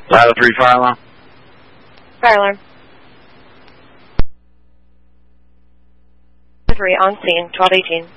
503 fire alarm. Fire alarm. 3 on scene, 1218.